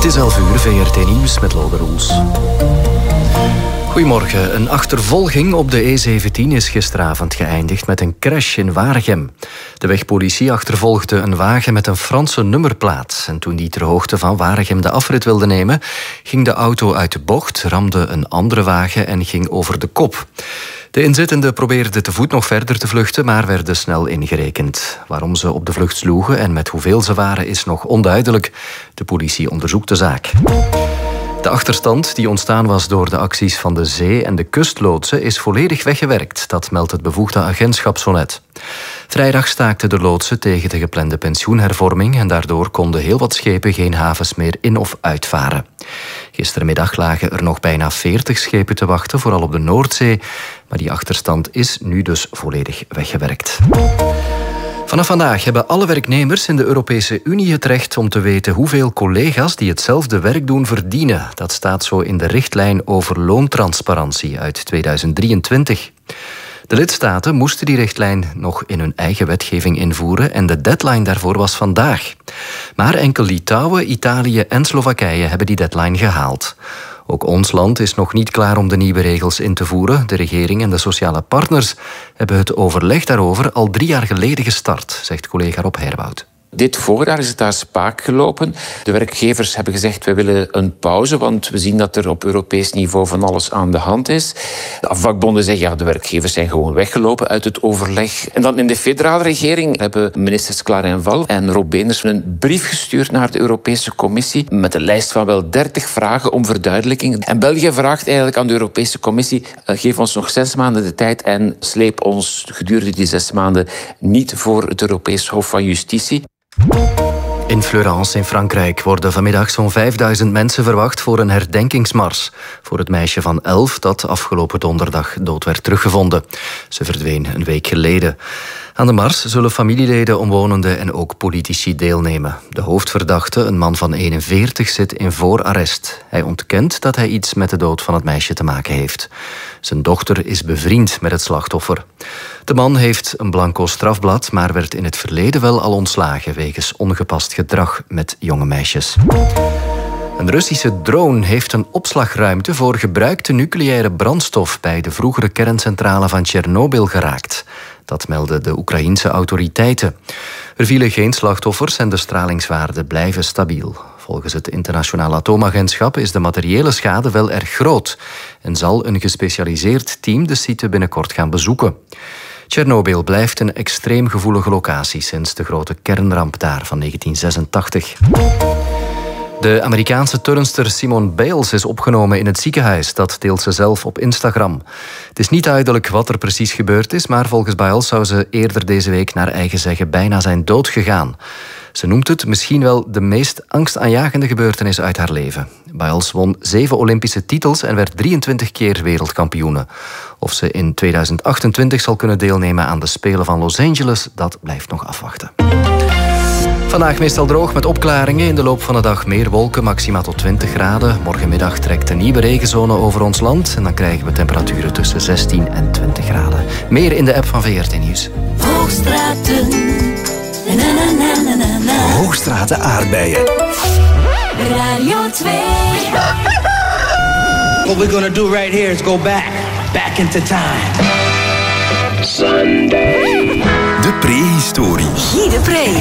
is 11:00, VRT Nieuws met Lode Roels. Goedemorgen. Een achtervolging op de E17 is gisteravond geëindigd met een crash in Waregem. De wegpolitie achtervolgde een wagen met een Franse nummerplaat. En toen die ter hoogte van Waregem de afrit wilde nemen, ging de auto uit de bocht, ramde een andere wagen en ging over de kop. De inzittenden probeerden te voet nog verder te vluchten, maar werden snel ingerekend. Waarom ze op de vlucht sloegen en met hoeveel ze waren is nog onduidelijk. De politie onderzoekt de zaak. De achterstand die ontstaan was door de acties van de zee- en de kustloodsen is volledig weggewerkt. Dat meldt het bevoegde agentschap Zo Net. Vrijdag staakten de loodsen tegen de geplande pensioenhervorming en daardoor konden heel wat schepen geen havens meer in- of uitvaren. Gistermiddag lagen er nog bijna 40 schepen te wachten, vooral op de Noordzee. Maar die achterstand is nu dus volledig weggewerkt. Vanaf vandaag hebben alle werknemers in de Europese Unie het recht om te weten hoeveel collega's die hetzelfde werk doen verdienen. Dat staat zo in de richtlijn over loontransparantie uit 2023. De lidstaten moesten die richtlijn nog in hun eigen wetgeving invoeren en de deadline daarvoor was vandaag. Maar enkel Litouwen, Italië en Slowakije hebben die deadline gehaald. Ook ons land is nog niet klaar om de nieuwe regels in te voeren. De regering en de sociale partners hebben het overleg daarover al 3 jaar geleden gestart, zegt collega Rob Herwoud. Dit voorjaar is het daar spaak gelopen. De werkgevers hebben gezegd, wij willen een pauze, want we zien dat er op Europees niveau van alles aan de hand is. De vakbonden zeggen, ja, de werkgevers zijn gewoon weggelopen uit het overleg. En dan in de federale regering hebben ministers Klaar Val en Rob Beenders een brief gestuurd naar de Europese Commissie met een lijst van wel 30 vragen om verduidelijking. En België vraagt eigenlijk aan de Europese Commissie, geef ons nog 6 maanden de tijd en sleep ons gedurende die 6 maanden niet voor het Europees Hof van Justitie. In Fleurance in Frankrijk worden vanmiddag zo'n 5000 mensen verwacht voor een herdenkingsmars voor het meisje van 11 dat afgelopen donderdag dood werd teruggevonden. Ze verdween een week geleden. Aan de mars zullen familieleden, omwonenden en ook politici deelnemen. De hoofdverdachte, een man van 41, zit in voorarrest. Hij ontkent dat hij iets met de dood van het meisje te maken heeft. Zijn dochter is bevriend met het slachtoffer. De man heeft een blanco strafblad, maar werd in het verleden wel al ontslagen wegens ongepast gedrag met jonge meisjes. Een Russische drone heeft een opslagruimte voor gebruikte nucleaire brandstof bij de vroegere kerncentrale van Tsjernobyl geraakt. Dat melden de Oekraïense autoriteiten. Er vielen geen slachtoffers en de stralingswaarden blijven stabiel. Volgens het Internationaal Atoomagentschap is de materiële schade wel erg groot en zal een gespecialiseerd team de site binnenkort gaan bezoeken. Tsjernobyl blijft een extreem gevoelige locatie sinds de grote kernramp daar van 1986. De Amerikaanse turnster Simone Biles is opgenomen in het ziekenhuis. Dat deelt ze zelf op Instagram. Het is niet duidelijk wat er precies gebeurd is, maar volgens Biles zou ze eerder deze week naar eigen zeggen bijna zijn dood gegaan. Ze noemt het misschien wel de meest angstaanjagende gebeurtenis uit haar leven. Biles won 7 Olympische titels en werd 23 keer wereldkampioene. Of ze in 2028 zal kunnen deelnemen aan de Spelen van Los Angeles, dat blijft nog afwachten. Vandaag meestal droog met opklaringen. In de loop van de dag meer wolken, maxima tot 20 graden. Morgenmiddag trekt een nieuwe regenzone over ons land. En dan krijgen we temperaturen tussen 16 en 20 graden. Meer in de app van VRT Nieuws. Hoogstraten. Hoogstraten aardbeien. Radio 2. What we're gonna do right here is go back into time. De prehistorie. Guy de Pre.